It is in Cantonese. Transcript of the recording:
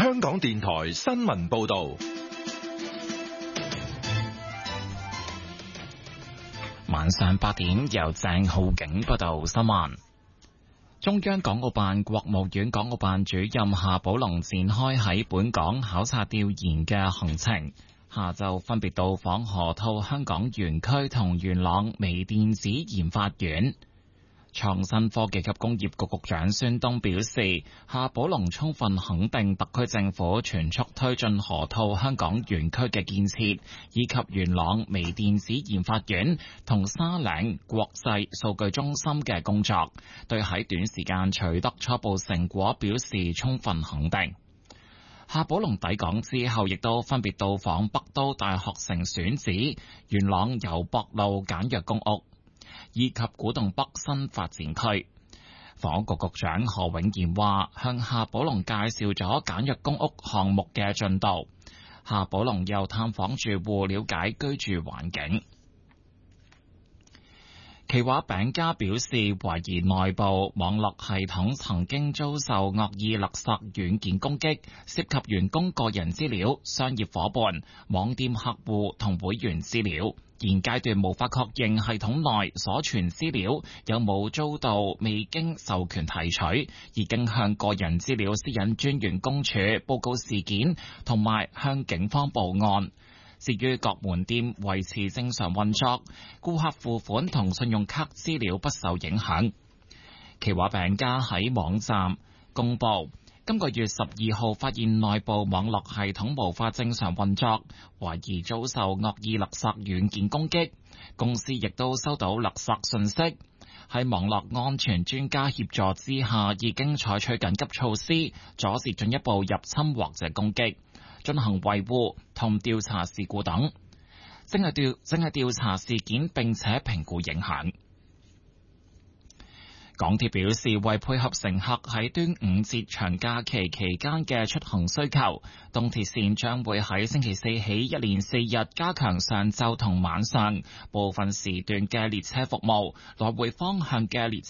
香港電台新聞報道。 晚上8點，由鄭浩景報道新聞。中央港澳辦、國務院港澳辦主任夏寶龍展開喺本港考察調研嘅行程，下晝分別到訪河套香港園區同元朗微電子研發園。創新科技及工業局局長孫東表示，夏寶龍充分肯定特區政府全速推進河套香港園區嘅建設，以及元朗微電子研發園同沙嶺國際數據中心嘅工作，對喺短時間取得初步成果表示充分肯定。夏寶龍抵港之後，亦都分別到訪北都大學城選址、元朗油博路簡約公屋，以及古洞北新發展區。房屋局局長何永賢話，向夏寶龍介紹咗簡約公屋項目嘅進度。夏寶龍又探訪住戶，了解居住環境。奇華餅家表示，懷疑內部網絡系統曾經遭受惡意勒索軟件攻擊，涉及員工個人資料、商業夥伴、網店客戶同會員資料。現階段無法確認系統內所存資料有冇遭到未經授權提取，已經向個人資料私隱專員公署報告事件，同埋向警方報案。至於各門店維持正常運作，顧客付款同信用卡資料不受影響。奇華餅家喺網站公佈，今個月12號發現內部網絡系統無法正常運作，懷疑遭受惡意勒索軟件攻擊。公司亦都收到勒索訊息，喺網絡安全專家協助之下，已經採取緊急措施，阻止進一步入侵或者攻擊，進行維護同調查事故等，正係調查事件並且評估影響。港鐵表示，為配合乘客喺端午節長假期期間嘅出行需求，東鐵線將會喺星期四起一連4日加強上晝同晚上部分時段嘅列車服務，來回方向嘅列車